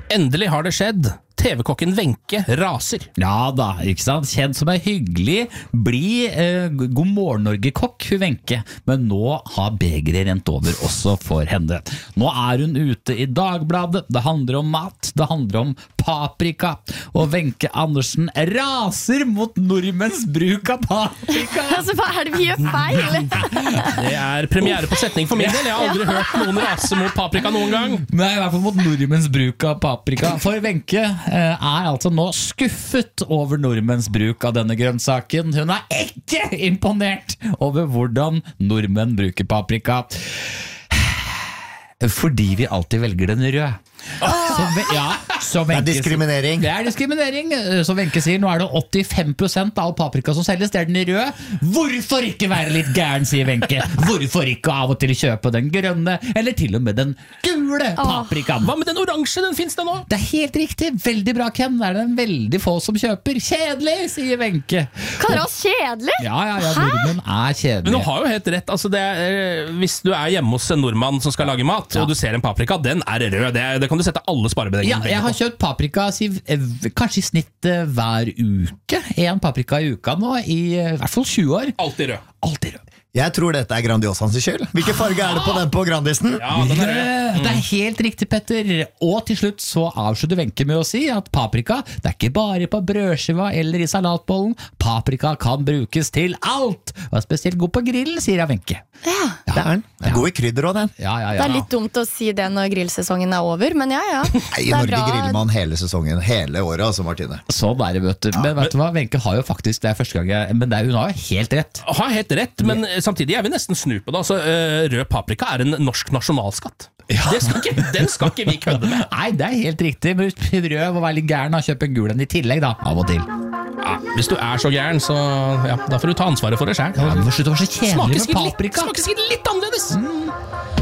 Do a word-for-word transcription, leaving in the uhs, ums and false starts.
Endelig har det skjedd. T V-kokken Wenche raser. Ja da, ikke sant? Kjent som er hyggelig. Bli eh, God morgen Norge-kokk, hun Wenche. Men nå har begeret rent over også for henne. Nå er hun ute i Dagbladet. Det handler om mat, det handler om paprika. Og Wenche Andersen raser mot nordmenns bruk av paprika. Altså, hva er det vi gjør feil? Det er premiere på setning for min del. Jeg har aldri hørt noen rase mot paprika noen gang. Nei, i hvert fall mot nordmenns bruk av paprika. For Wenche er altså nå skuffet over nordmenns bruk av denne grønnsaken. Hun er ikke imponert over hvordan nordmenn bruker paprika. Fordi vi alltid velger den røde. Så, ja, så det er diskriminering. Det er diskriminering. Så Wenche sier, nå er det åttifem prosent av all paprika som selges, det er den røde. Hvorfor ikke være litt gæren, sier Wenche. Hvorfor ikke av og til kjøpe den grønne, eller til og med den gule paprikaen. Hva med den oransje, den finnes det nå? Det er helt riktig, veldig bra Ken. Det er det veldig få som kjøper. Kjedelig, sier Wenche. Kaller oss kjedelig? Ja, ja, ja, nordmenn er kjedelig. Men du har jo helt rett, altså det er, hvis du er hjemme hos en nordmann som skal lage mat, ja. Og du ser en paprika, den er rød. Det, det kan du sette alle sparebedingene. Ja, jeg har kjøpt paprika kanskje i snitt hver uke. En paprika i uka nå, i, i hvert fall tjue år. Alltid rød. Alltid rød. Jeg tror dette er Grandiosans skyld. Hvilken farge er det på den på Grandisen? Ja, den er rød. Det er helt riktig, Petter. Og til slutt så avslutter Wenche med å si at paprika, det er ikke bare på brødskiva eller i salatbollen. Paprika kan brukes til alt. Og er spesielt god på grillen, sier Wenche. Ja. Det er den. Det er god i krydder også, den. Ja, ja, ja. Det er litt dumt å si det når grillsesongen er over, men ja, ja. Nei, I Norge griller man hele sesongen, hele året, altså, Martine. Sånn er det, vet du. Men vet du hva, Wenche har jo faktisk, det er første gang jeg, men det er, hun har jo helt rett. Har helt rett, men samtidig jeg vil nesten snu på det. Altså, rød paprika er en norsk nasjonalskatt. Ja. Det skal ikke, den skal ikke vi kødde med. Nei, det er helt riktig. Men rød må være litt gæren og kjøpe en gul en i tillegg, da, av og til. Ja, hvis du er så gæren, så ja, da får du ta ansvaret for det selv. Ja, men slutt å være så kjedelig med Smaker paprika. Smaker sikkert litt annerledes. Mm.